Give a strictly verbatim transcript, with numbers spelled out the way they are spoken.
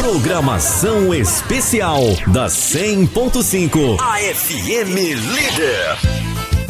Programação especial da cem ponto cinco. A F M Líder.